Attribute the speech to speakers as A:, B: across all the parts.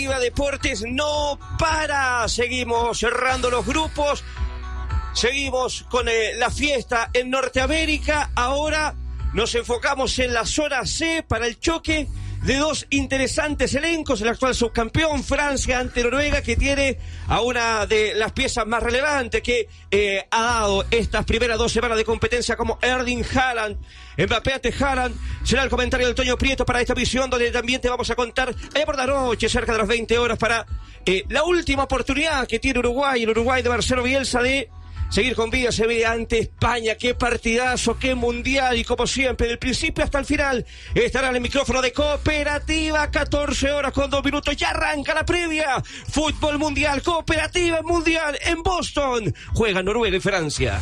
A: Deportes no para, seguimos cerrando los grupos, seguimos con la fiesta en Norteamérica. Ahora nos enfocamos en la zona C para el choque de dos interesantes elencos, el actual subcampeón Francia ante Noruega, que tiene a una de las piezas más relevantes que ha dado estas primeras 2 semanas de competencia, como Erling Haaland. Mbappé ante Haaland será el comentario del Toño Prieto para esta visión, donde también te vamos a contar allá por la noche, cerca de las 20 horas, para la última oportunidad que tiene Uruguay, el Uruguay de Marcelo Bielsa, de seguir con vida. Se ve ante España. Qué partidazo, qué mundial. Y como siempre, del principio hasta el final, estará en el micrófono de Cooperativa. 14 horas con 2 minutos. Ya arranca la previa. Fútbol mundial, Cooperativa mundial en Boston. Juegan Noruega y Francia.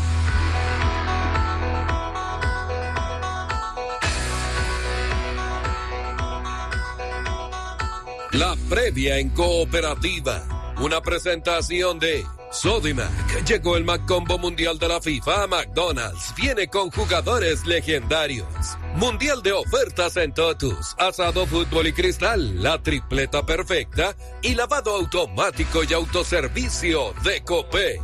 B: La previa en Cooperativa. Una presentación de Sodimac. Llegó el Maccombo Mundial de la FIFA a McDonald's. Viene con jugadores legendarios. Mundial de ofertas en Totus. Asado, fútbol y cristal. La tripleta perfecta. Y lavado automático y autoservicio de Copec.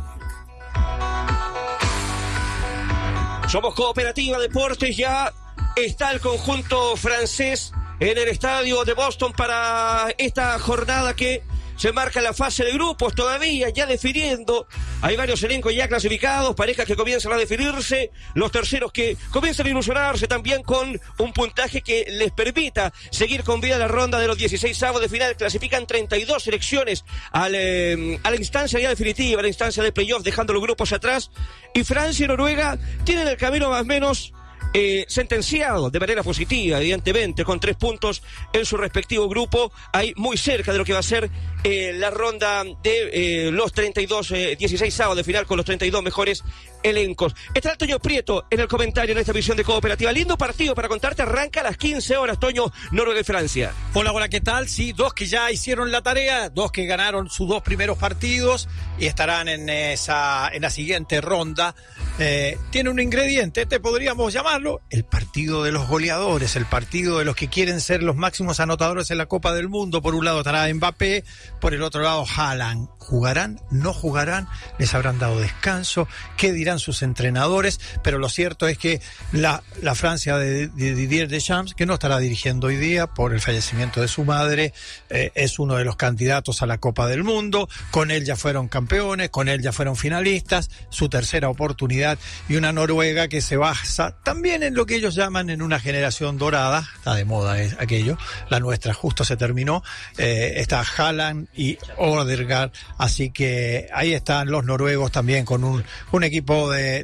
A: Somos Cooperativa Deportes. Ya está el conjunto francés en el estadio de Boston para esta jornada que se marca la fase de grupos todavía, ya definiendo. Hay varios elencos ya clasificados, parejas que comienzan a definirse, los terceros que comienzan a ilusionarse también con un puntaje que les permita seguir con vida la ronda de los 16avos de final. Clasifican 32 selecciones a la instancia ya definitiva, a la instancia de playoff, dejando los grupos atrás. Y Francia y Noruega tienen el camino más o menos sentenciado de manera positiva, evidentemente, con 3 puntos en su respectivo grupo, ahí muy cerca de lo que va a ser la ronda de los 16avos de final, con los 32 mejores elencos. Está el Toño Prieto en el comentario en esta visión de Cooperativa. Lindo partido para contarte, arranca a las 15 horas, Toño, Noruega y Francia.
C: Hola, ¿qué tal? Sí, 2 que ya hicieron la tarea, 2 que ganaron sus 2 primeros partidos y estarán en la siguiente ronda. Tiene un ingrediente, podríamos llamarlo el partido de los goleadores, el partido de los que quieren ser los máximos anotadores en la Copa del Mundo. Por un lado estará Mbappé, por el otro lado Haaland. ¿Jugarán? ¿No jugarán? ¿Les habrán dado descanso? ¿Qué dirán sus entrenadores? Pero lo cierto es que la Francia de Didier Deschamps, que no estará dirigiendo hoy día por el fallecimiento de su madre, es uno de los candidatos a la Copa del Mundo. Con él ya fueron campeones, con él ya fueron finalistas, su tercera oportunidad, y una Noruega que se basa también en lo que ellos llaman en una generación dorada. Está de moda aquello, la nuestra justo se terminó. Está Haaland y Odegaard. Así que ahí están los noruegos también con un equipo de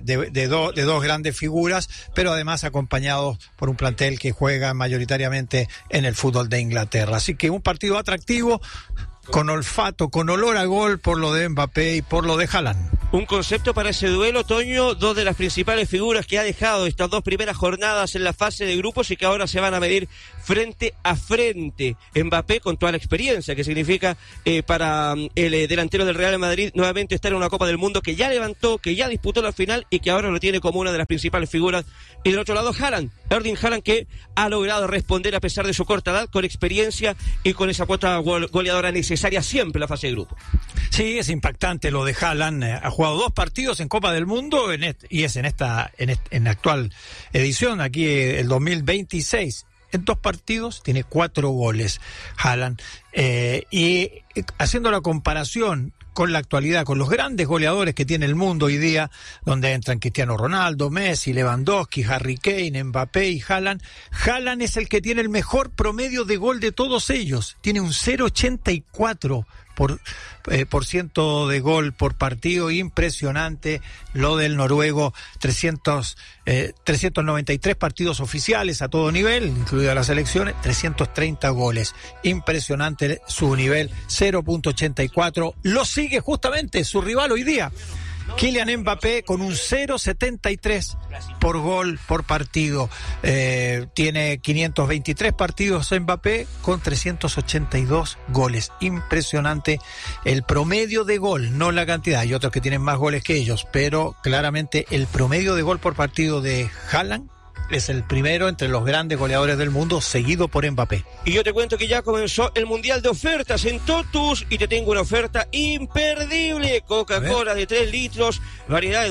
C: 2 grandes figuras, pero además acompañados por un plantel que juega mayoritariamente en el fútbol de Inglaterra. Así que un partido atractivo, con olfato, con olor a gol por lo de Mbappé y por lo de Haaland.
A: Un concepto para ese duelo, Toño, 2 de las principales figuras que ha dejado estas 2 primeras jornadas en la fase de grupos y que ahora se van a medir frente a frente. Mbappé con toda la experiencia que significa para el delantero del Real Madrid nuevamente estar en una Copa del Mundo que ya levantó, que ya disputó la final y que ahora lo tiene como una de las principales figuras. Y del otro lado Haaland, Erling Haaland, que ha logrado responder a pesar de su corta edad, con experiencia y con esa cuota goleadora necesaria siempre en la fase de grupo.
C: Sí, es impactante lo de Haaland. Ha jugado 2 partidos en Copa del Mundo y es en la actual edición, aquí el 2026. En 2 partidos tiene 4 goles Haaland. Y haciendo la comparación con la actualidad, con los grandes goleadores que tiene el mundo hoy día, donde entran Cristiano Ronaldo, Messi, Lewandowski, Harry Kane, Mbappé y Haaland. Haaland es el que tiene el mejor promedio de gol de todos ellos. Tiene un 0,84 por ciento de gol por partido. Impresionante lo del noruego. 393 partidos oficiales a todo nivel, incluidas las selecciones, 330 goles. Impresionante su nivel, 0,84. Lo sigue justamente su rival hoy día, Kylian Mbappé, con un 0,73 por gol por partido. Tiene 523 partidos Mbappé con 382 goles. Impresionante el promedio de gol, no la cantidad. Hay otros que tienen más goles que ellos, pero claramente el promedio de gol por partido de Haaland es el primero entre los grandes goleadores del mundo, seguido por Mbappé.
A: Y yo te cuento que ya comenzó el Mundial de Ofertas en Totus y te tengo una oferta imperdible. Coca-Cola de 3 litros, variedad de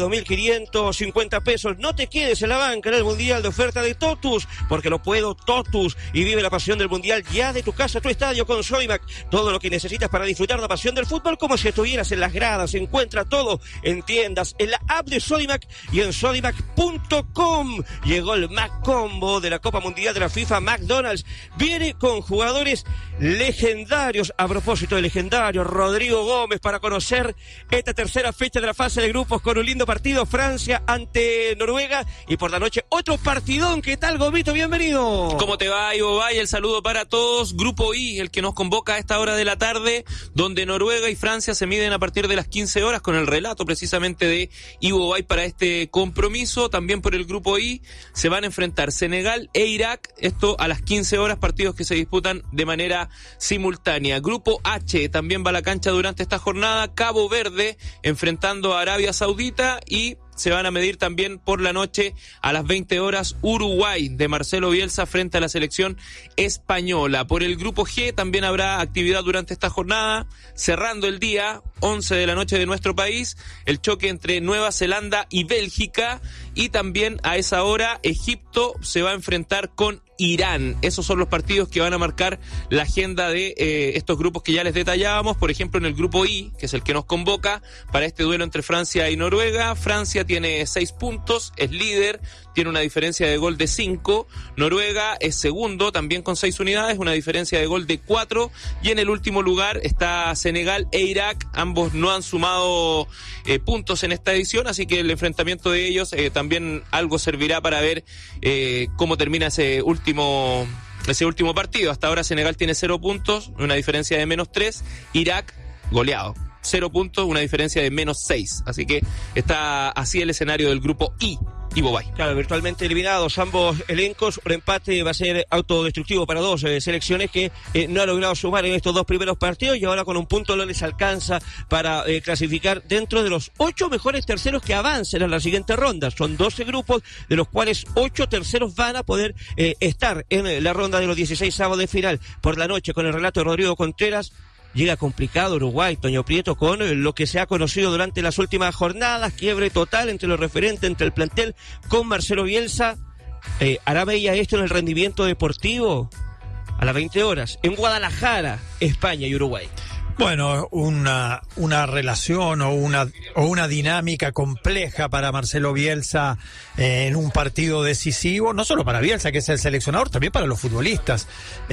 A: 2.550 pesos. No te quedes en la banca en el Mundial de Oferta de Totus, porque lo puedo Totus. Y vive la pasión del Mundial ya de tu casa a tu estadio con Sodimac. Todo lo que necesitas para disfrutar la pasión del fútbol como si estuvieras en las gradas. Encuentra todo en tiendas, en la app de Sodimac y en sodimac.com. Llegó el Mac Combo de la Copa Mundial de la FIFA. McDonald's viene con jugadores legendarios. A propósito de legendarios, Rodrigo Gómez, para conocer esta tercera fecha de la fase de grupos con un lindo partido, Francia ante Noruega, y por la noche otro partidón. ¿Qué tal, Gomito? Bienvenido.
D: ¿Cómo te va, Ivo Bay? El saludo para todos. Grupo I, el que nos convoca a esta hora de la tarde, donde Noruega y Francia se miden a partir de las 15 horas con el relato precisamente de Ivo Bay para este compromiso. También por el Grupo I se van a enfrentar Senegal e Irak, esto a las 15 horas, partidos que se disputan de manera simultánea. Grupo H también va a la cancha durante esta jornada, Cabo Verde enfrentando a Arabia Saudita, y se van a medir también por la noche a las 20 horas Uruguay de Marcelo Bielsa frente a la selección española. Por el Grupo G también habrá actividad durante esta jornada, cerrando el día 11 de la noche de nuestro país, el choque entre Nueva Zelanda y Bélgica, y también a esa hora Egipto se va a enfrentar con Irán. Esos son los partidos que van a marcar la agenda de estos grupos que ya les detallábamos. Por ejemplo, en el Grupo I, que es el que nos convoca para este duelo entre Francia y Noruega, Francia tiene 6 puntos, es líder, tiene una diferencia de gol de 5. Noruega es segundo, también con 6 unidades, una diferencia de gol de 4. Y en el último lugar está Senegal e Irak. Ambos no han sumado puntos en esta edición, así que el enfrentamiento de ellos también algo servirá para ver cómo termina ese último partido. Hasta ahora Senegal tiene 0 puntos, una diferencia de -3. Irak, goleado, 0 puntos, una diferencia de -6. Así que está así el escenario del Grupo I. Ivo Bay.
A: Claro, virtualmente eliminados ambos elencos. Un empate va a ser autodestructivo para dos selecciones que no han logrado sumar en estos 2 primeros partidos, y ahora con un punto no les alcanza para clasificar dentro de los 8 mejores terceros que avancen a la siguiente ronda. Son 12 grupos, de los cuales 8 terceros van a poder estar en la ronda de los 16avos de final. Por la noche, con el relato de Rodrigo Contreras, llega complicado Uruguay, Toño Prieto, con lo que se ha conocido durante las últimas jornadas, quiebre total entre los referentes, entre el plantel, con Marcelo Bielsa. ¿Hará bella esto en el rendimiento deportivo? A las 20 horas, en Guadalajara, España y Uruguay.
C: Bueno, una relación o una dinámica compleja para Marcelo Bielsa en un partido decisivo, no solo para Bielsa, que es el seleccionador, también para los futbolistas.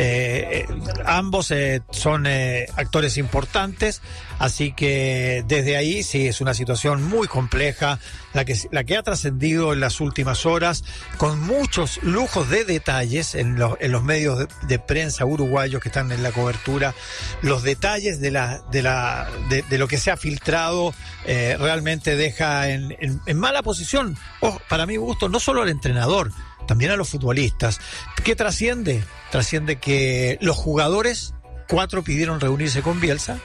C: Ambos son actores importantes, así que desde ahí sí es una situación muy compleja, la que ha trascendido en las últimas horas, con muchos lujos de detalles en los medios de prensa uruguayos que están en la cobertura. Los detalles de lo que se ha filtrado realmente deja en mala posición, para mi gusto, no solo al entrenador, también a los futbolistas. ¿Qué trasciende? Trasciende que los jugadores, 4 pidieron reunirse con Bielsa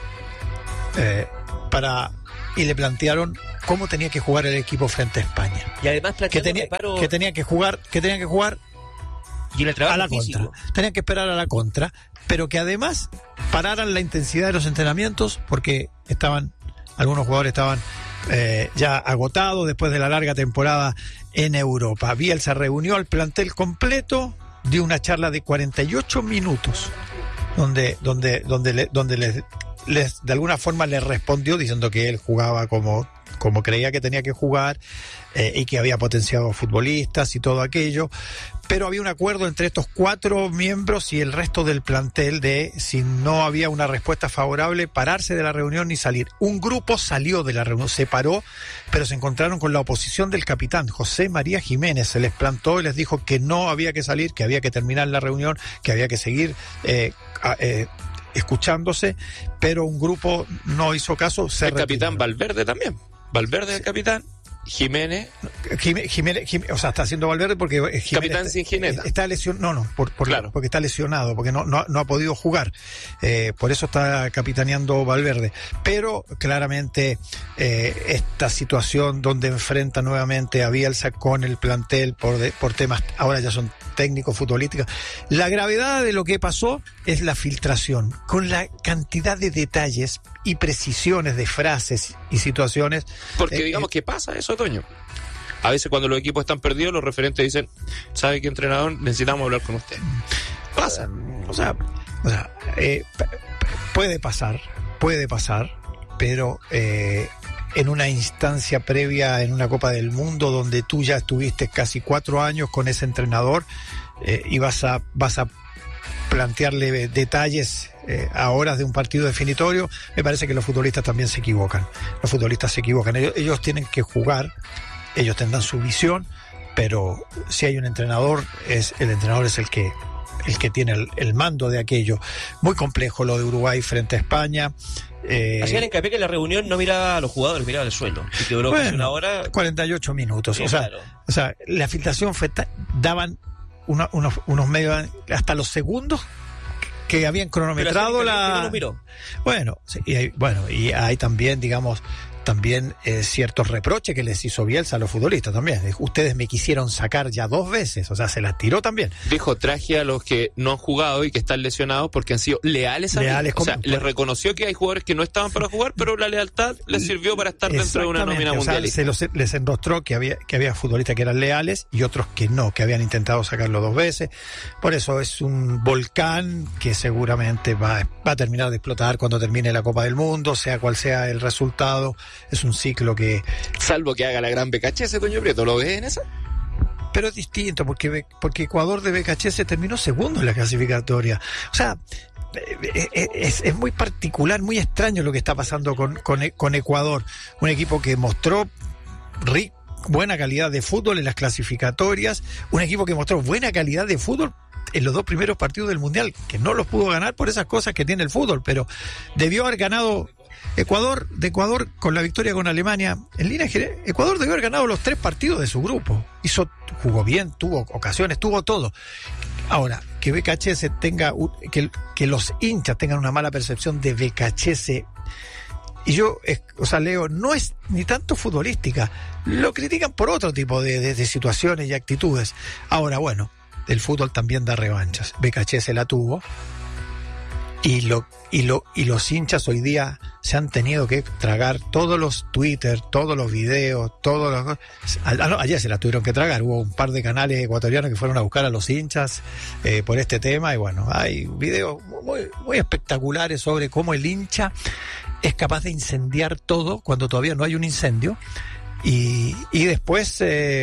C: y le plantearon cómo tenía que jugar el equipo frente a España.
A: Y además
C: que tenía que jugar
A: y en el trabajo
C: a la contra. Tenían que esperar a la contra, pero que además pararan la intensidad de los entrenamientos, porque algunos jugadores estaban ya agotados después de la larga temporada en Europa. Bielsa reunió al plantel completo, dio una charla de 48 minutos, donde les de alguna forma les respondió diciendo que él jugaba como creía que tenía que jugar, y que había potenciado futbolistas y todo aquello, pero había un acuerdo entre estos 4 miembros y el resto del plantel de, si no había una respuesta favorable, pararse de la reunión y salir. Un grupo salió de la reunión, se paró, pero se encontraron con la oposición del capitán José María Jiménez. Se les plantó y les dijo que no había que salir, que había que terminar la reunión, que había que seguir escuchándose, pero un grupo no hizo caso.
D: El capitán Valverde también. Valverde, el capitán. Jiménez.
C: O sea, está haciendo Valverde porque Jiménez
D: Capitán sin jineta.
C: Está lesionado,
D: Claro.
C: porque está lesionado, porque no ha podido jugar. Por eso está capitaneando Valverde. Pero claramente esta situación donde enfrenta nuevamente a Bielsa con el plantel por temas, ahora ya son técnicos futbolísticos. La gravedad de lo que pasó es la filtración, con la cantidad de detalles y precisiones de frases y situaciones.
D: Porque digamos que pasa eso, Toño. A veces cuando los equipos están perdidos, los referentes dicen, ¿sabe qué, entrenador? Necesitamos hablar con usted. Pasa.
C: Puede pasar, pero en una instancia previa en una Copa del Mundo donde tú ya estuviste casi 4 años con ese entrenador y vas a plantearle detalles a horas de un partido definitorio, me parece que los futbolistas también se equivocan. Ellos tienen que jugar, ellos tendrán su visión, pero si hay un entrenador, el entrenador es el que tiene el mando de aquello. Muy complejo lo de Uruguay frente a España.
A: Hacían hincapié que en la reunión no miraba a los jugadores, miraba al suelo. Y que duró casi una hora.
C: 48 minutos.
A: Sí,
C: o sea,
A: claro.
C: O sea, la filtración fue daban unos medios hasta los segundos que habían cronometrado
A: pero no los miró.
C: Bueno, sí, y hay también, digamos, ciertos reproches que les hizo Bielsa a los futbolistas también. Ustedes me quisieron sacar ya 2 veces, o sea, se las tiró también.
D: Dijo, traje a los que no han jugado y que están lesionados porque han sido leales a mí. O sea, les reconoció que hay jugadores que no estaban para jugar, pero la lealtad les sirvió para estar dentro de una nómina mundialista.
C: O sea, les enrostró que había futbolistas que eran leales y otros que no, que habían intentado sacarlo 2 veces. Por eso es un volcán que seguramente va a terminar de explotar cuando termine la Copa del Mundo, sea cual sea el resultado. Es un ciclo que...
D: Salvo que haga la gran BKHS, Toño Prieto, ¿lo ves en esa?
C: Pero es distinto, porque Ecuador de BKHS terminó segundo en la clasificatoria. O sea, es muy particular, muy extraño lo que está pasando con Ecuador. Un equipo que mostró buena calidad de fútbol en las clasificatorias, un equipo que mostró buena calidad de fútbol en los 2 primeros partidos del Mundial, que no los pudo ganar por esas cosas que tiene el fútbol, pero debió haber ganado Ecuador con la victoria con Alemania. En línea general, Ecuador debió haber ganado los 3 partidos de su grupo. Jugó bien, tuvo ocasiones, tuvo todo. Ahora, que BKHS que los hinchas tengan una mala percepción de BKHS, y yo, Leo, no es ni tanto futbolística, lo critican por otro tipo de situaciones y actitudes. Ahora, bueno, el fútbol también da revanchas. BKHS la tuvo. Y los hinchas hoy día se han tenido que tragar todos los Twitter, todos los videos, ayer se la tuvieron que tragar. Hubo un par de canales ecuatorianos que fueron a buscar a los hinchas por este tema, y bueno, hay videos muy, muy espectaculares sobre cómo el hincha es capaz de incendiar todo cuando todavía no hay un incendio. Y después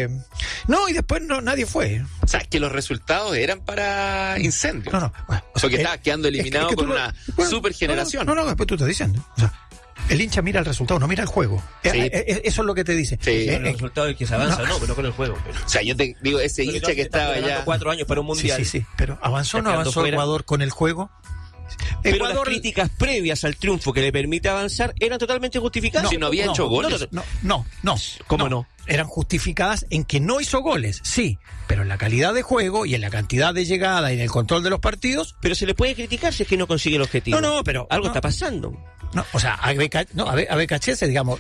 C: nadie fue.
D: O sea, que los resultados eran para incendios.
C: No. Bueno,
D: porque estaba quedando eliminado con una super generación.
C: No, después tú estás diciendo. O sea, el hincha mira el resultado, no mira el juego.
D: Sí.
C: Eso es lo que te dice.
A: Sí, el resultado es que se avanza, pero con el juego. Pero.
D: O sea, yo te digo, ese hincha que estaba ya
A: 4 años para un mundial.
C: Sí, pero ¿avanzó o no avanzó Ecuador con el juego?
A: Pero
C: Ecuador...
A: las críticas previas al triunfo que le permite avanzar eran totalmente justificadas.
D: Si no había hecho goles.
C: No.
A: ¿Cómo no?
C: Eran justificadas en que no hizo goles, sí, pero en la calidad de juego y en la cantidad de llegada y en el control de los partidos.
A: Pero se le puede criticar si es que no consigue el objetivo.
C: Pero
A: algo está pasando.
C: No, o sea, a BKHS, digamos,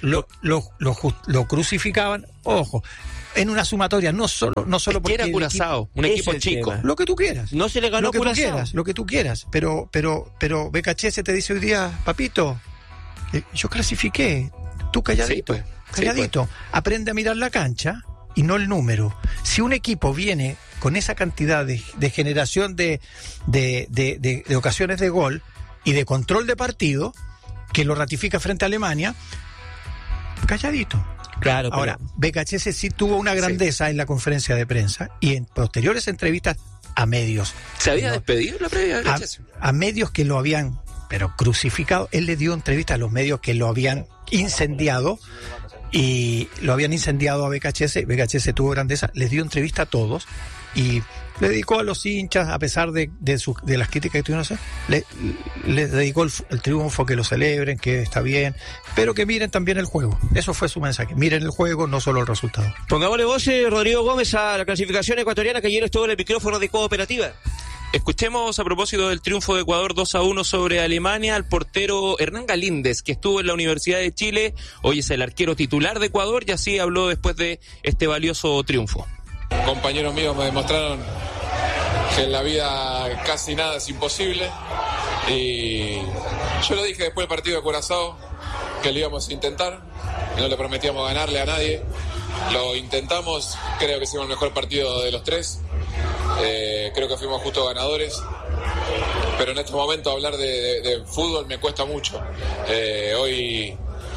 C: lo crucificaban, ojo. En una sumatoria, no solo porque
D: era Curazao, un equipo chico.
C: Lo que tú quieras.
A: No se le ganó Curazao.
C: Lo que tú quieras. Pero BKHS te dice hoy día, papito, yo clasifiqué. Tú calladito.
D: Sí,
C: calladito. Aprende a mirar la cancha y no el número. Si un equipo viene con esa cantidad de generación de ocasiones de gol y de control de partido, que lo ratifica frente a Alemania, calladito.
A: Claro,
C: ahora, BKHS sí tuvo una grandeza en la conferencia de prensa y en posteriores entrevistas a medios.
D: ¿Se había despedido la previa de BKHS?
C: A medios que lo habían, pero crucificado. Él le dio entrevista a los medios que lo habían incendiado y lo habían incendiado a BKHS. BKHS tuvo grandeza, les dio entrevista a todos y le dedicó a los hinchas, a pesar de las críticas que tuvieron, les dedicó el triunfo, que lo celebren, que está bien, pero que miren también el juego. Eso fue su mensaje, miren el juego, no solo el resultado.
A: Pongámosle voces, Rodrigo Gómez, a la clasificación ecuatoriana, que ayer estuvo en el micrófono de Cooperativa.
D: Escuchemos a propósito del triunfo de Ecuador 2-1 sobre Alemania al portero Hernán Galíndez, que estuvo en la Universidad de Chile, hoy es el arquero titular de Ecuador y así habló después de este valioso triunfo.
E: Compañeros míos me demostraron que en la vida casi nada es imposible y yo lo dije después del partido de Curazao que lo íbamos a intentar, no le prometíamos ganarle a nadie, lo intentamos, creo que hicimos el mejor partido de los tres. Creo que fuimos justos ganadores, pero en este momento hablar de fútbol me cuesta mucho. Hoy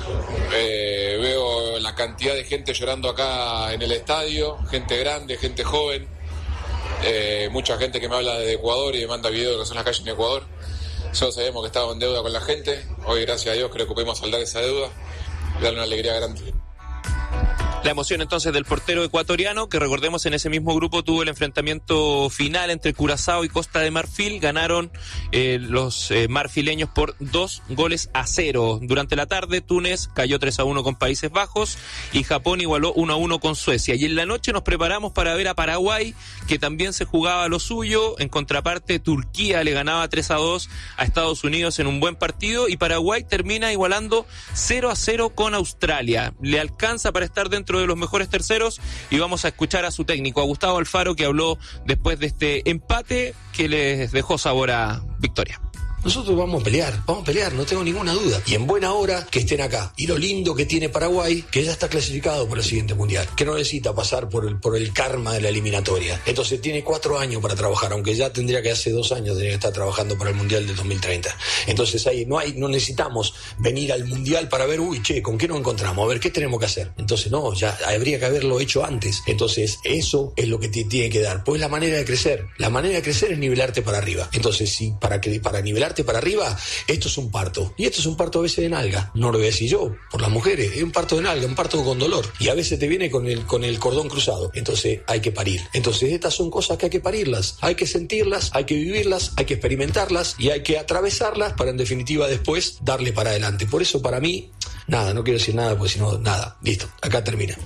E: veo la cantidad de gente llorando acá en el estadio, gente grande, gente joven, mucha gente que me habla de Ecuador y me manda videos de lo que son las calles en Ecuador. Nosotros sabemos que estábamos en deuda con la gente, hoy gracias a Dios creo que pudimos saldar esa deuda y darle una alegría grande.
D: La emoción entonces del portero ecuatoriano, que recordemos en ese mismo grupo tuvo el enfrentamiento final entre Curazao y Costa de Marfil. Ganaron los marfileños por 2-0. Durante la tarde, Túnez cayó 3-1 con Países Bajos y Japón igualó 1-1 con Suecia. Y en la noche nos preparamos para ver a Paraguay, que también se jugaba lo suyo. En contraparte, Turquía le ganaba 3-2 a Estados Unidos en un buen partido y Paraguay termina igualando 0-0 con Australia. Le alcanza para estar dentro de los mejores terceros y vamos a escuchar a su técnico, a Gustavo Alfaro, que habló después de este empate que les dejó sabor a victoria.
F: Nosotros vamos a pelear, no tengo ninguna duda. Y en buena hora que estén acá. Y lo lindo que tiene Paraguay, que ya está clasificado por el siguiente mundial, que no necesita pasar por el karma de la eliminatoria. Entonces tiene 4 años para trabajar, aunque ya tendría que hace 2 años tendría que estar trabajando para el mundial del 2030. Entonces ahí no necesitamos venir al mundial para ver, ¿con qué nos encontramos? A ver, ¿qué tenemos que hacer? Entonces ya habría que haberlo hecho antes. Entonces eso es lo que te tiene que dar. Pues la manera de crecer. La manera de crecer es nivelarte para arriba. Entonces si para nivelarte para arriba, esto es un parto. Y esto es un parto a veces de nalga. No lo voy a decir yo, por las mujeres. Es un parto de nalga, un parto con dolor. Y a veces te viene con el cordón cruzado. Entonces hay que parir. Entonces estas son cosas que hay que parirlas. Hay que sentirlas, hay que vivirlas, hay que experimentarlas y hay que atravesarlas para en definitiva después darle para adelante. Por eso para mí, nada, no quiero decir nada, porque si no, nada. Listo, acá termina.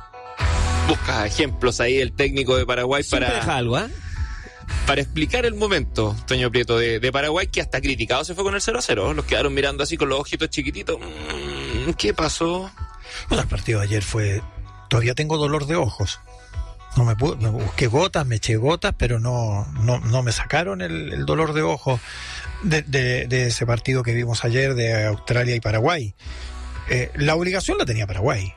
D: Busca ejemplos ahí el técnico de Paraguay
A: Siempre deja algo, ¿eh?
D: Para explicar el momento, Toño Prieto, de Paraguay, que hasta criticado se fue con el 0-0. Los quedaron mirando así con los ojitos chiquititos. ¿Qué pasó?
C: Bueno, el partido de ayer fue... Todavía tengo dolor de ojos. Me busqué gotas, me eché gotas, pero no me sacaron el dolor de ojos de ese partido que vimos ayer de Australia y Paraguay. La obligación la tenía Paraguay.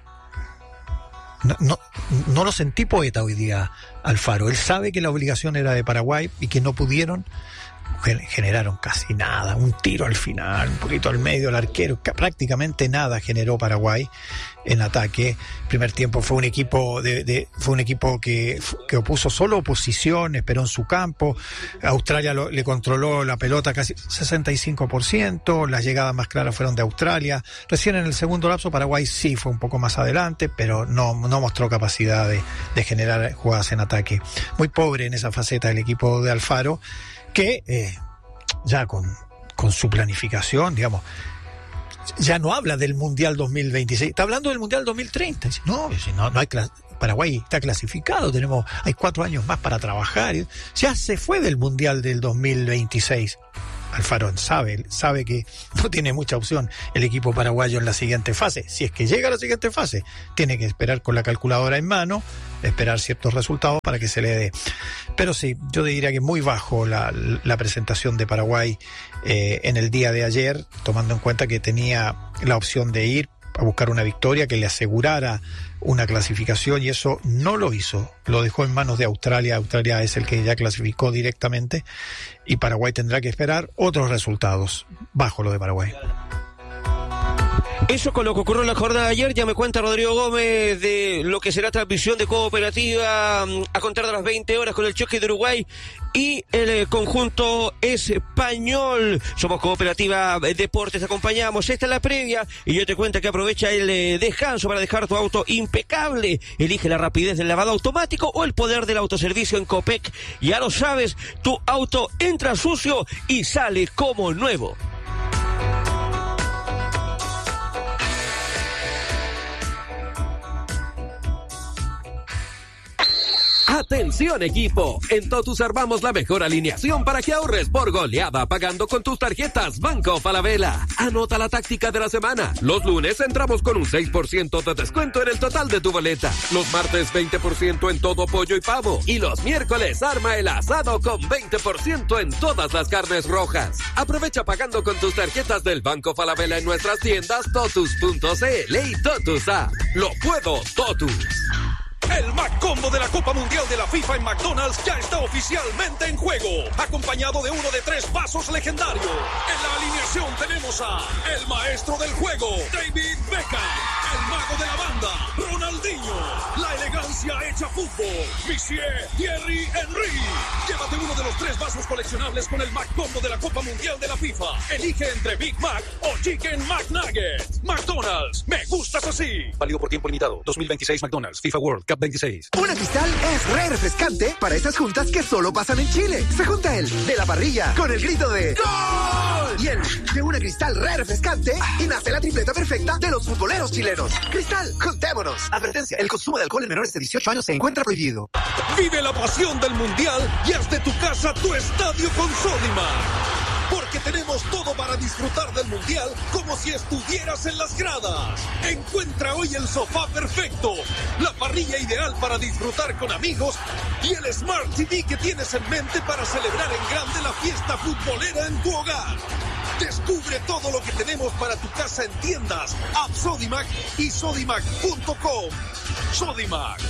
C: No lo sentí poeta hoy día, Alfaro. Él sabe que la obligación era de Paraguay y que no pudieron. Generaron casi nada, un tiro al final, un poquito al medio, el arquero, prácticamente nada generó Paraguay en ataque. El primer tiempo fue un equipo que opuso solo oposición, esperó en su campo. Australia le controló la pelota casi 65%, las llegadas más claras fueron de Australia. Recién en el segundo lapso Paraguay sí fue un poco más adelante, pero no mostró capacidad de generar jugadas en ataque. Muy pobre en esa faceta el equipo de Alfaro, que ya con su planificación, digamos, ya no habla del Mundial 2026, está hablando del Mundial 2030. No hay Paraguay está clasificado, hay 4 años más para trabajar. Ya se fue del Mundial del 2026. Alfaro sabe que no tiene mucha opción el equipo paraguayo en la siguiente fase. Si es que llega a la siguiente fase, tiene que esperar con la calculadora en mano, esperar ciertos resultados para que se le dé. Pero sí, yo diría que muy bajo la presentación de Paraguay en el día de ayer, tomando en cuenta que tenía la opción de ir a buscar una victoria que le asegurara una clasificación, y eso no lo hizo, lo dejó en manos de Australia. Australia es el que ya clasificó directamente y Paraguay tendrá que esperar otros resultados bajo lo de Paraguay.
A: Eso con lo que ocurrió en la jornada de ayer. Ya me cuenta Rodrigo Gómez de lo que será transmisión de Cooperativa a contar de las 20 horas con el choque de Uruguay y el conjunto español. Somos Cooperativa Deportes, acompañamos. Esta es la previa y yo te cuento que aprovecha el descanso para dejar tu auto impecable. Elige la rapidez del lavado automático o el poder del autoservicio en Copec. Ya lo sabes, tu auto entra sucio y sale como nuevo.
B: ¡Atención, equipo! En Totus armamos la mejor alineación para que ahorres por goleada pagando con tus tarjetas Banco Falabella. Anota la táctica de la semana. Los lunes entramos con un 6% de descuento en el total de tu boleta. Los martes 20% en todo pollo y pavo. Y los miércoles arma el asado con 20% en todas las carnes rojas. Aprovecha pagando con tus tarjetas del Banco Falabella en nuestras tiendas Totus.cl y Totus App. ¡Lo puedo, Totus!
G: El Mac Combo de la Copa Mundial de la FIFA en McDonald's ya está oficialmente en juego, acompañado de uno de 3 vasos legendarios. En la alineación tenemos a el maestro del juego, David Beckham, el mago de la banda, Ronaldinho, la elegancia hecha fútbol, Monsieur Thierry Henry. Llévate uno de los 3 vasos coleccionables con el Mac Combo de la Copa Mundial de la FIFA. Elige entre Big Mac o Chicken McNuggets. McDonald's, me gustas así. Válido por tiempo limitado. 2026 McDonald's, FIFA World Cup 26.
H: Una Cristal es re refrescante para esas juntas que solo pasan en Chile. Se junta el de la parrilla con el grito de ¡Gol! Y el de una Cristal re refrescante y nace la tripleta perfecta de los futboleros chilenos. Cristal, juntémonos. Advertencia, el consumo de alcohol en menores de 18 años se encuentra prohibido.
G: Vive la pasión del Mundial y haz de tu casa tu estadio con Sodimac. Porque tenemos todo para disfrutar del Mundial como si estuvieras en las gradas. Encuentra hoy el sofá perfecto, la parrilla ideal para disfrutar con amigos y el Smart TV que tienes en mente para celebrar en grande la fiesta futbolera en tu hogar. Descubre todo lo que tenemos para tu casa en tiendas, app Sodimac y sodimac.com. Sodimac.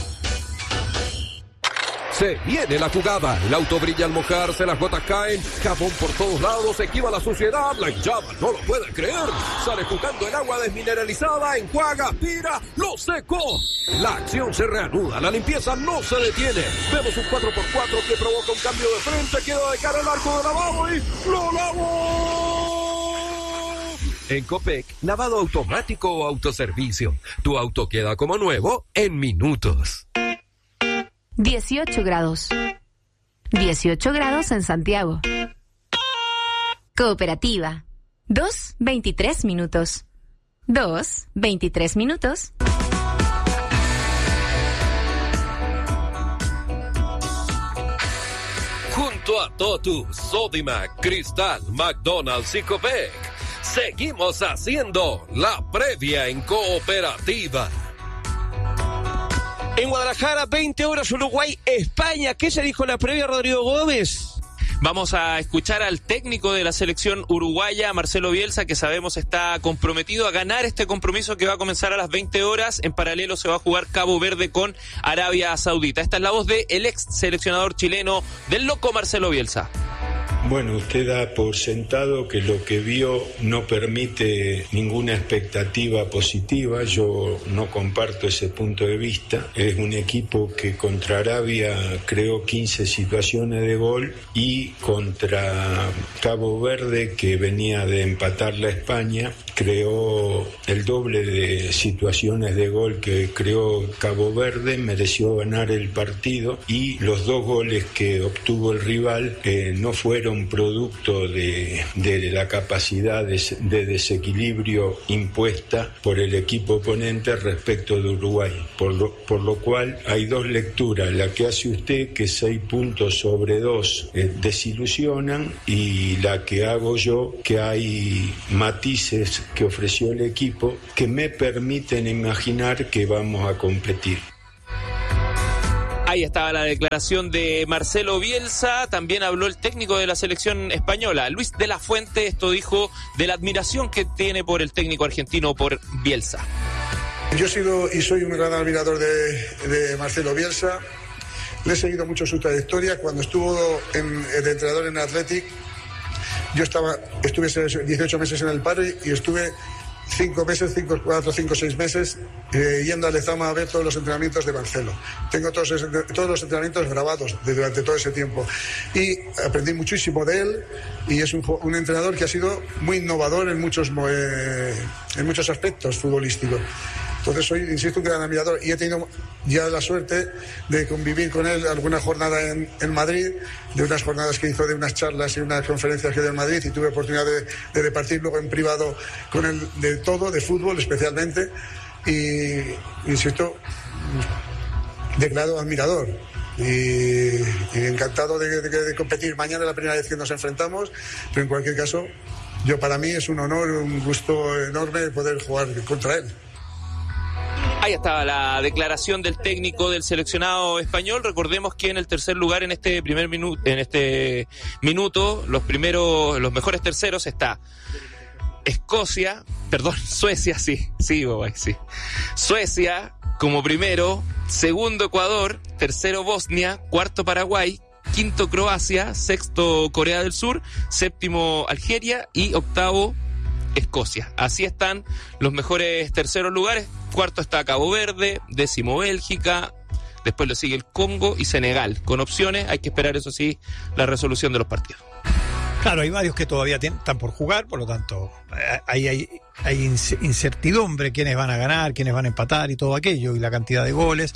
B: Se viene la jugada, el auto brilla al mojarse, las gotas caen, jabón por todos lados, esquiva la suciedad, la hinchada no lo puede creer, sale jugando el agua desmineralizada, enjuaga, aspira, lo secó. La acción se reanuda, la limpieza no se detiene, vemos un 4x4 que provoca un cambio de frente, queda de cara al arco de lavado y ¡lo lavó! En Copec, lavado automático o autoservicio, tu auto queda como nuevo en minutos.
I: 18 grados. 18 grados en Santiago. Cooperativa. 2:23 minutos. 2:23 minutos.
B: Junto a Totus, Sodimac, Cristal, McDonald's y Copec, seguimos haciendo la previa en Cooperativa.
A: En Guadalajara, 20 horas, Uruguay, España. ¿Qué se dijo en la previa, Rodrigo Gómez?
D: Vamos a escuchar al técnico de la selección uruguaya, Marcelo Bielsa, que sabemos está comprometido a ganar este compromiso que va a comenzar a las 20 horas. En paralelo se va a jugar Cabo Verde con Arabia Saudita. Esta es la voz del ex seleccionador chileno del loco Marcelo Bielsa.
J: Bueno, usted da por sentado que lo que vio no permite ninguna expectativa positiva. Yo no comparto ese punto de vista. Es un equipo que contra Arabia creó 15 situaciones de gol y contra Cabo Verde, que venía de empatar la España, creó el doble de situaciones de gol que creó Cabo Verde, mereció ganar el partido y los 2 goles que obtuvo el rival no fueron producto de la capacidad de desequilibrio impuesta por el equipo oponente respecto de Uruguay, por lo cual hay 2 lecturas, la que hace usted, que 6 puntos sobre 2 desilusionan, y la que hago yo, que hay matices que ofreció el equipo que me permiten imaginar que vamos a competir.
D: Ahí estaba la declaración de Marcelo Bielsa. También habló el técnico de la selección española, Luis de la Fuente. Esto dijo de la admiración que tiene por el técnico argentino, por Bielsa.
K: Yo he sido y soy un gran admirador de Marcelo Bielsa. Le he seguido mucho su trayectoria. Cuando estuvo de entrenador en Athletic, yo estuve 18 meses en el paro y estuve 4, 5, 6 meses yendo a Lezama a ver todos los entrenamientos de Marcelo. Tengo todos los entrenamientos grabados durante todo ese tiempo y aprendí muchísimo de él, y es un entrenador que ha sido muy innovador en muchos aspectos futbolísticos. Entonces soy, insisto, un gran admirador, y he tenido ya la suerte de convivir con él alguna jornada en Madrid, de unas jornadas que hizo, de unas charlas y unas conferencias que dio en Madrid, y tuve oportunidad de repartir luego en privado con él de todo, de fútbol especialmente, y insisto, declarado admirador. Y encantado de competir. Mañana es la primera vez que nos enfrentamos, pero en cualquier caso, para mí es un honor, un gusto enorme poder jugar contra él.
D: Ahí estaba la declaración del técnico del seleccionado español. Recordemos que en el tercer lugar en este minuto, los mejores terceros está Suecia, sí. Suecia como primero, segundo Ecuador, tercero Bosnia, cuarto Paraguay, quinto Croacia, sexto Corea del Sur, séptimo Algeria y octavo Escocia. Así están los mejores terceros lugares. Cuarto está Cabo Verde, décimo Bélgica, después lo sigue el Congo y Senegal, con opciones. Hay que esperar, eso sí, la resolución de los partidos.
C: Claro, hay varios que todavía están por jugar, por lo tanto hay incertidumbre, quiénes van a ganar, quiénes van a empatar y todo aquello, y la cantidad de goles.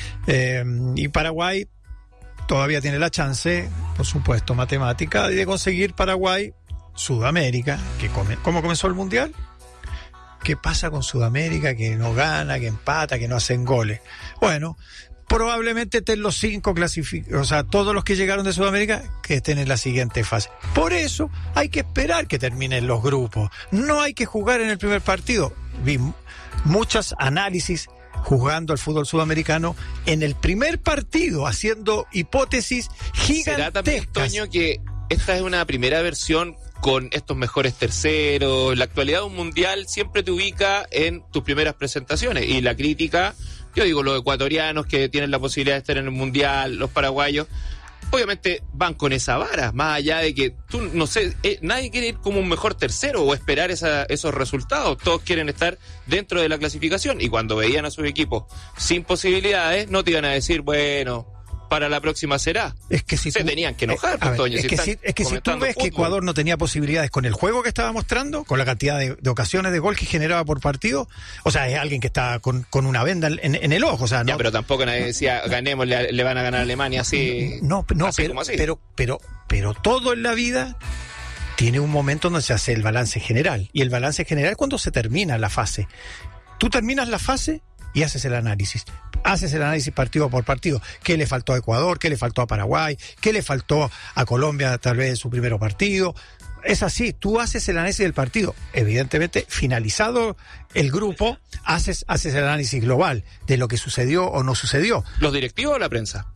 C: Y Paraguay todavía tiene la chance, por supuesto, matemática, de conseguir Paraguay Sudamérica. ¿Cómo comenzó el Mundial? ¿Qué pasa con Sudamérica? Que no gana, que empata, que no hacen goles. Bueno, probablemente estén los 5 clasificados, o sea, todos los que llegaron de Sudamérica que estén en la siguiente fase. Por eso hay que esperar que terminen los grupos. No hay que jugar en el primer partido. Vi muchos análisis jugando al fútbol sudamericano en el primer partido, haciendo hipótesis gigantescas.
D: ¿Será también, Toño, que esta es una primera versión con estos mejores terceros? La actualidad de un mundial siempre te ubica en tus primeras presentaciones, y la crítica, yo digo, los ecuatorianos que tienen la posibilidad de estar en el mundial, los paraguayos, obviamente van con esa vara, más allá de que tú, no sé, nadie quiere ir como un mejor tercero o esperar esos resultados. Todos quieren estar dentro de la clasificación, y cuando veían a sus equipos sin posibilidades, no te iban a decir, bueno, para la próxima será.
C: Es que si
D: tenían que enojar, Toño.
C: Es que si tú ves que Ecuador no tenía posibilidades con el juego que estaba mostrando, con la cantidad de ocasiones de gol que generaba por partido, o sea, es alguien que está con una venda en el ojo, o sea, no.
D: Ya, pero tampoco nadie decía, ganemos, le van a ganar a Alemania así.
C: No,
D: así
C: pero todo en la vida tiene un momento donde se hace el balance general, y el balance general es cuando se termina la fase. Tú terminas la fase y haces el análisis partido por partido. ¿Qué le faltó a Ecuador? ¿Qué le faltó a Paraguay? ¿Qué le faltó a Colombia tal vez en su primer partido? Es así, tú haces el análisis del partido. Evidentemente, finalizado el grupo, haces el análisis global de lo que sucedió o no sucedió.
D: ¿Los directivos o la prensa?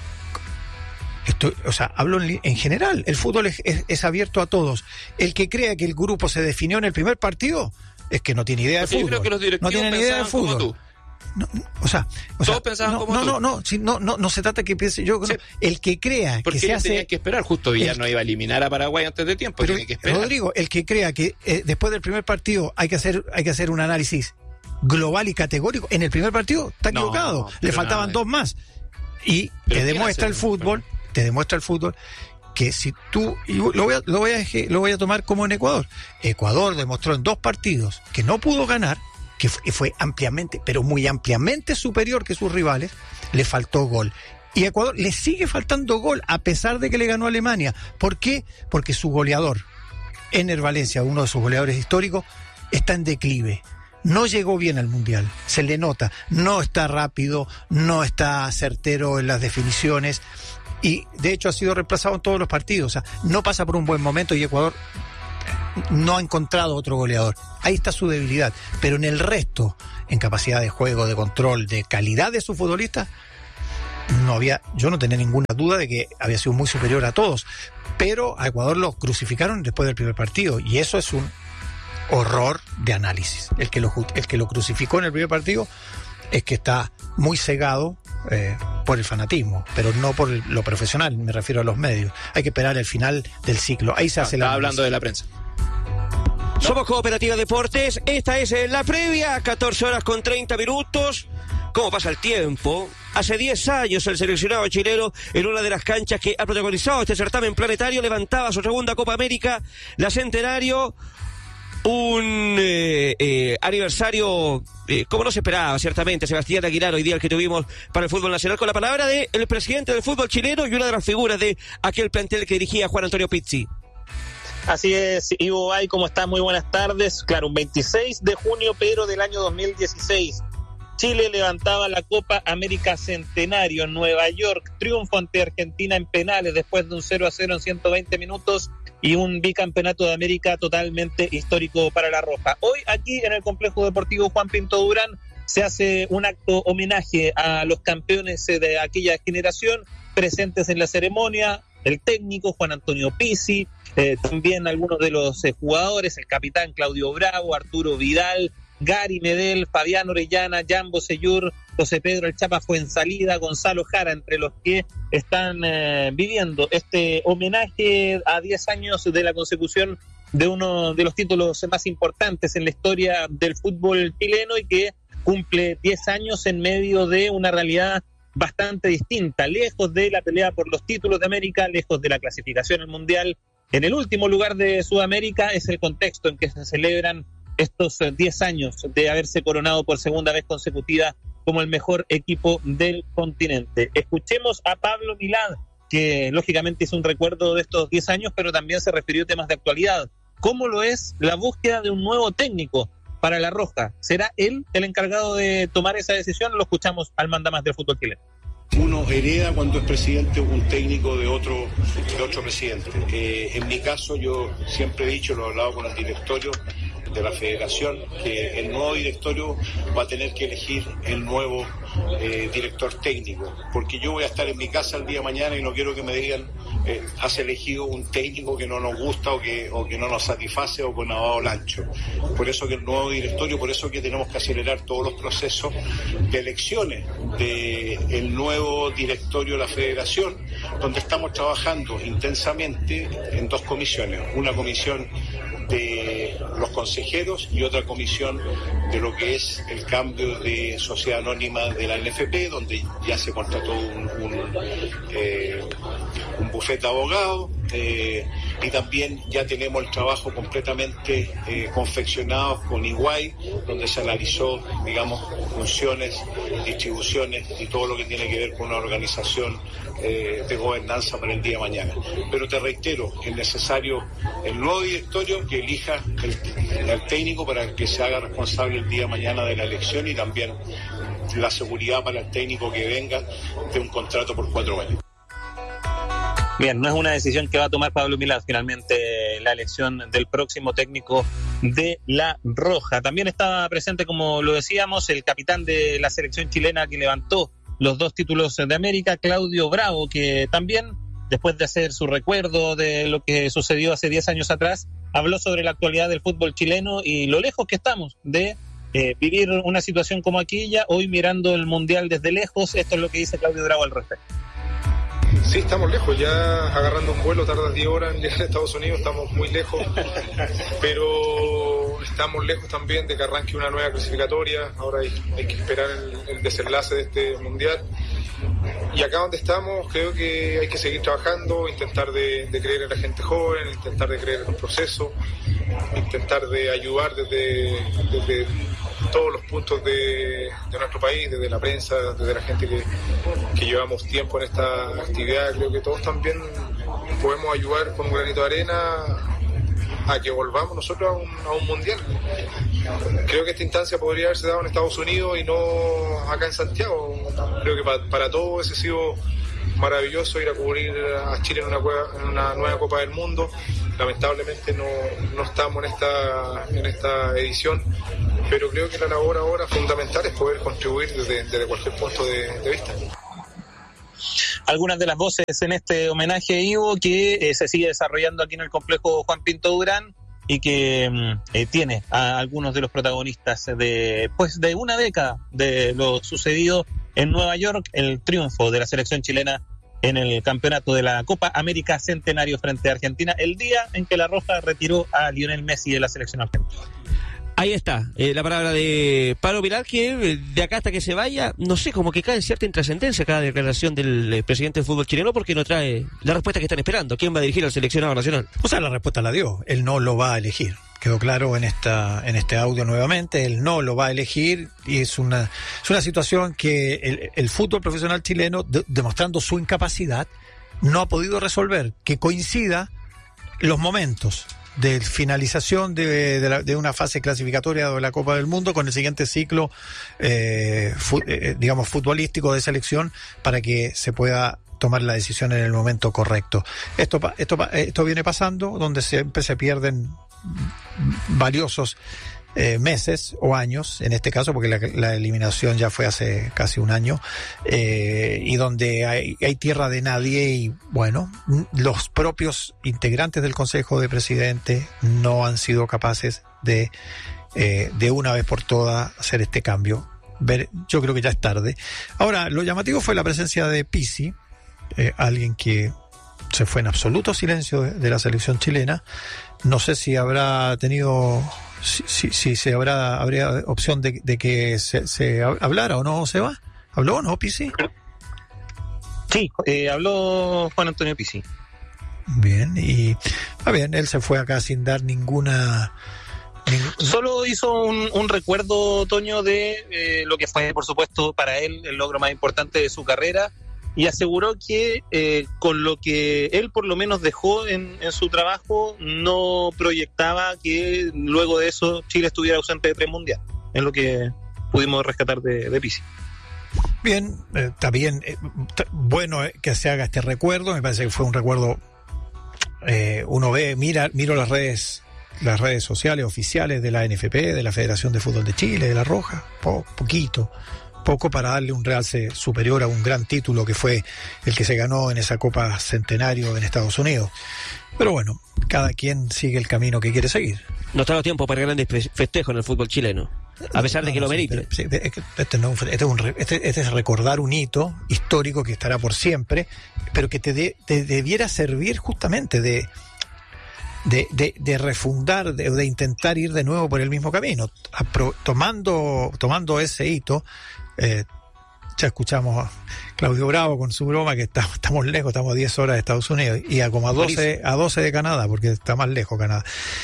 C: Hablo en general. El fútbol es abierto a todos. El que crea que el grupo se definió en el primer partido es que no tiene idea de fútbol.
D: Yo creo que los directivos
C: no tienen idea de fútbol.
D: Como tú.
C: Todos
D: pensaban como tú.
C: No se trata que piense yo. Sí. El que crea
D: porque
C: que se hace.
D: Tenía que esperar. Justo Villar no iba a eliminar a Paraguay antes de tiempo. Tiene que esperar.
C: Rodrigo, el que crea que después del primer partido hay que hacer un análisis global y categórico en el primer partido está equivocado. Le faltaban 2 más. Y te demuestra el fútbol. Te demuestra el fútbol que si tú, y lo voy a tomar como en Ecuador. Ecuador demostró en 2 partidos que no pudo ganar, que fue ampliamente, pero muy ampliamente superior que sus rivales. Le faltó gol. Y a Ecuador le sigue faltando gol a pesar de que le ganó a Alemania. ¿Por qué? Porque su goleador, Ener Valencia, uno de sus goleadores históricos, está en declive. No llegó bien al Mundial, se le nota. No está rápido, no está certero en las definiciones. Y de hecho ha sido reemplazado en todos los partidos. O sea, no pasa por un buen momento, y Ecuador no ha encontrado otro goleador. Ahí está su debilidad. Pero en el resto, en capacidad de juego, de control, de calidad de sus futbolistas, yo no tenía ninguna duda de que había sido muy superior a todos. Pero a Ecuador lo crucificaron después del primer partido, y eso es un horror de análisis. El que lo crucificó en el primer partido es que está muy cegado por el fanatismo, pero no por lo profesional, me refiero a los medios. Hay que esperar el final del ciclo. Ahí se hace
D: Estaba hablando de la prensa.
A: Somos Cooperativa Deportes, esta es la previa, 14:30. ¿Cómo pasa el tiempo? Hace 10 años el seleccionado chileno, en una de las canchas que ha protagonizado este certamen planetario, levantaba su segunda Copa América, la Centenario, un aniversario como no se esperaba, ciertamente. Sebastián Aguilar, hoy día el que tuvimos para el fútbol nacional, con la palabra del presidente del fútbol chileno y una de las figuras de aquel plantel que dirigía Juan Antonio Pizzi.
L: Así es, Ivo Bay, ¿cómo está? Muy buenas tardes. Claro, un 26 de junio, pero del año 2016. Chile levantaba la Copa América Centenario en Nueva York. Triunfo ante Argentina en penales después de un 0-0 en 120 minutos y un bicampeonato de América totalmente histórico para la Roja. Hoy aquí en el Complejo Deportivo Juan Pinto Durán se hace un acto homenaje a los campeones de aquella generación presentes en la ceremonia. El técnico Juan Antonio Pizzi, también algunos de los jugadores, el capitán Claudio Bravo, Arturo Vidal, Gary Medel, Fabián Orellana, Jambo Seyur, José Pedro El Chapa Fuensalida, Gonzalo Jara, entre los que están viviendo este homenaje a 10 años de la consecución de uno de los títulos más importantes en la historia del fútbol chileno y que cumple 10 años en medio de una realidad bastante distinta, lejos de la pelea por los títulos de América, lejos de la clasificación al Mundial. En el último lugar de Sudamérica es el contexto en que se celebran estos 10 años de haberse coronado por segunda vez consecutiva como el mejor equipo del continente. Escuchemos a Pablo Milad, que lógicamente hizo un recuerdo de estos 10 años, pero también se refirió a temas de actualidad. ¿Cómo lo es la búsqueda de un nuevo técnico para la Roja? ¿Será él el encargado de tomar esa decisión? Lo escuchamos al mandamás del fútbol chileno.
M: Uno hereda cuando es presidente un técnico de otro presidente. En mi caso, yo siempre he dicho, lo he hablado con el directorio de la federación, que el nuevo directorio va a tener que elegir el nuevo director técnico, porque yo voy a estar en mi casa el día de mañana y no quiero que me digan has elegido un técnico que no nos gusta o que no nos satisface o que nos ha dado el ancho. Por eso que el nuevo directorio, por eso que tenemos que acelerar todos los procesos de elecciones del nuevo directorio de la federación, donde estamos trabajando intensamente en 2 comisiones, una comisión de los consejeros y otra comisión de lo que es el cambio de sociedad anónima de la NFP, donde ya se contrató un bufete de abogados y también ya tenemos el trabajo completamente confeccionado con EY, donde se analizó, digamos, funciones, distribuciones y todo lo que tiene que ver con una organización de gobernanza para el día de mañana. Pero te reitero, es necesario el nuevo directorio que elija el técnico para que se haga responsable el día de mañana de la elección y también la seguridad para el técnico que venga de un contrato por 4 años.
L: Bien, no es una decisión que va a tomar Pablo Milad, finalmente, la elección del próximo técnico de La Roja. También estaba presente, como lo decíamos, el capitán de la selección chilena que levantó los 2 títulos de América, Claudio Bravo, que también, después de hacer su recuerdo de lo que sucedió hace 10 años atrás, habló sobre la actualidad del fútbol chileno y lo lejos que estamos de vivir una situación como aquella, hoy mirando el Mundial desde lejos. Esto es lo que dice Claudio Bravo al respecto.
N: Sí, estamos lejos, ya agarrando un vuelo tardas 10 horas en llegar a Estados Unidos, estamos muy lejos, pero estamos lejos también de que arranque una nueva clasificatoria. Ahora hay que esperar el desenlace de este mundial. Y acá donde estamos creo que hay que seguir trabajando, intentar de creer en la gente joven, intentar de creer en los procesos, intentar de ayudar desde todos los puntos de nuestro país, desde la prensa, desde la gente que llevamos tiempo en esta actividad. Creo que todos también podemos ayudar con un granito de arena a que volvamos nosotros a un mundial. Creo que esta instancia podría haberse dado en Estados Unidos y no acá en Santiago. Creo que para todos hubiese sido maravilloso ir a cubrir a Chile en una nueva Copa del Mundo. Lamentablemente no estamos en esta edición, pero creo que la labor ahora fundamental es poder contribuir desde cualquier punto de vista.
L: Algunas de las voces en este homenaje, Ivo, que se sigue desarrollando aquí en el complejo Juan Pinto Durán y que tiene a algunos de los protagonistas de una década de lo sucedido en Nueva York, el triunfo de la selección chilena en el campeonato de la Copa América Centenario frente a Argentina, el día en que La Roja retiró a Lionel Messi de la selección argentina.
A: Ahí está, la palabra de Pablo Vilar, que de acá hasta que se vaya, no sé, como que cae en cierta intrascendencia cada declaración del presidente del fútbol chileno, porque no trae la respuesta que están esperando. ¿Quién va a dirigir al seleccionado nacional?
C: O sea, la respuesta la dio, él no lo va a elegir. Quedó claro en este audio nuevamente, él no lo va a elegir, y es una situación que el fútbol profesional chileno, demostrando su incapacidad, no ha podido resolver, que coincida los momentos de finalización de una fase clasificatoria de la Copa del Mundo con el siguiente ciclo, digamos, futbolístico de selección, para que se pueda tomar la decisión en el momento correcto. Esto viene pasando, donde siempre se pierden valiosos meses o años, en este caso, porque la eliminación ya fue hace casi un año, y donde hay tierra de nadie, y bueno, los propios integrantes del Consejo de Presidentes no han sido capaces de una vez por todas hacer este cambio. Yo creo que ya es tarde. Ahora, lo llamativo fue la presencia de Pizzi, alguien que se fue en absoluto silencio de la selección chilena. No sé si habrá tenido, si habría opción de que se hablara o no. ¿Se va? ¿Habló o no, Pizzi?
L: Sí, habló Juan Antonio Pizzi.
C: Bien, y bien, él se fue acá sin dar ninguna...
L: Solo hizo un recuerdo, Toño, de lo que fue, por supuesto, para él el logro más importante de su carrera, y aseguró que con lo que él por lo menos dejó en su trabajo, no proyectaba que luego de eso Chile estuviera ausente de 3 mundiales. Es lo que pudimos rescatar de Pizzi.
C: Bien, está bien, bueno que se haga este recuerdo. Me parece que fue un recuerdo, uno miro las redes sociales oficiales de la NFP, de la Federación de Fútbol de Chile, de La Roja, poco para darle un realce superior a un gran título que fue el que se ganó en esa Copa Centenario en Estados Unidos. Pero bueno, cada quien sigue el camino que quiere seguir.
A: No está el tiempo para grandes festejos en el fútbol chileno, a pesar de que lo merite.
C: Este es recordar un hito histórico que estará por siempre, pero que te debiera servir justamente de refundar, de intentar ir de nuevo por el mismo camino. Tomando ese hito, ya escuchamos a Claudio Bravo con su broma que estamos lejos, estamos a 10 horas de Estados Unidos y a como a 12 de Canadá, porque está más lejos Canadá.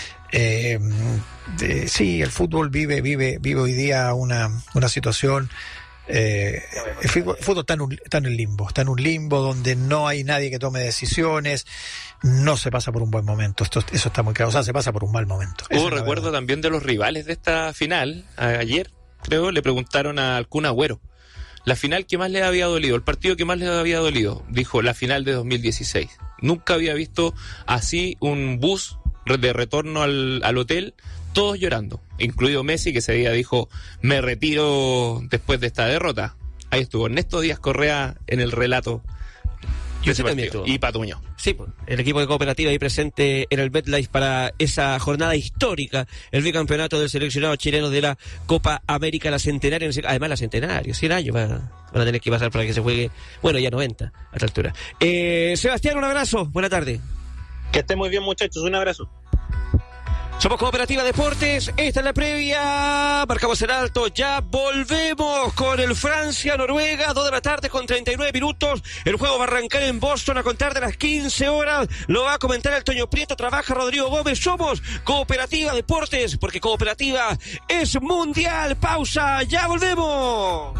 C: Sí, el fútbol vive hoy día una situación. El fútbol está en un limbo donde no hay nadie que tome decisiones, no se pasa por un buen momento, eso está muy claro, o sea, se pasa por un mal momento.
D: Hubo recuerdo también de los rivales de esta final. Ayer, creo, le preguntaron al Kun Agüero la final que más le había dolido, el partido que más le había dolido. Dijo, la final de 2016. Nunca había visto así un bus de retorno al hotel, todos llorando, incluido Messi, que ese día dijo, me retiro después de esta derrota. Ahí estuvo Ernesto Díaz Correa en el relato de ese partido, y Pato Muñoz.
A: Sí, el equipo de Cooperativa ahí presente en el MetLife para esa jornada histórica, el bicampeonato del seleccionado chileno de la Copa América, la Centenario. Además, la Centenario, 100 años van a tener que pasar para que se juegue, bueno, ya 90 a esta altura. Sebastián, un abrazo, buena tarde.
L: Que estén muy bien, muchachos, un abrazo.
A: Somos Cooperativa Deportes, esta es la previa, marcamos en alto, ya volvemos con el Francia-Noruega, 2 de la tarde con 39 minutos, el juego va a arrancar en Boston a contar de las 15 horas, lo va a comentar el Toño Prieto, trabaja Rodrigo Gómez, somos Cooperativa Deportes, porque Cooperativa es mundial, pausa, ya volvemos.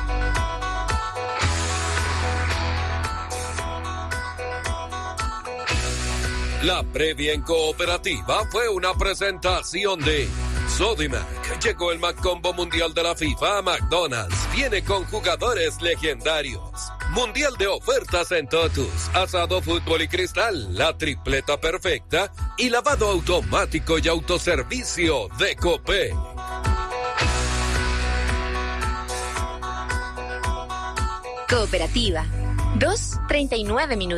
B: La previa en Cooperativa fue una presentación de Sodimac. Llegó el Maccombo Mundial de la FIFA a McDonald's. Viene con jugadores legendarios. Mundial de ofertas en Totus, asado, fútbol y cristal, la tripleta perfecta y lavado automático y autoservicio de Copec.
I: Cooperativa. 2:39 minutos.